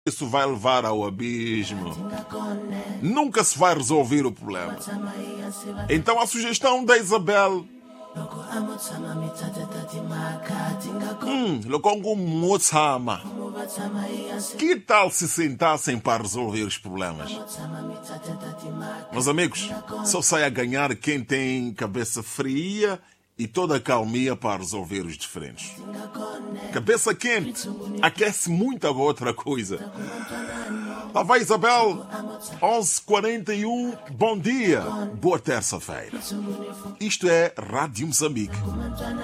isso vai levar ao abismo. Nunca se vai resolver o problema. Então a sugestão da Isabel. Lokongo Motsama. Que tal se sentassem para resolver os problemas? Meus amigos, só sai a ganhar quem tem cabeça fria e toda a calmia para resolver os diferentes. Cabeça quente aquece muito a outra coisa. Lá vai Isabel, 11h41, bom dia, boa terça-feira. Isto é Rádio Moçambique.